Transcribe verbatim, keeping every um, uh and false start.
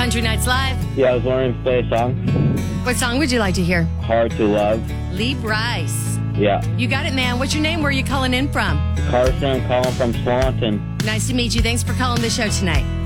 Country Nights Live. Yeah, I was wondering if play a song. What song would you like to hear? Hard to Love. Lee Brice. Yeah. You got it, man. What's your name? Where are you calling in from? Carson, I'm calling from Swanton. Nice to meet you. Thanks for calling the show tonight.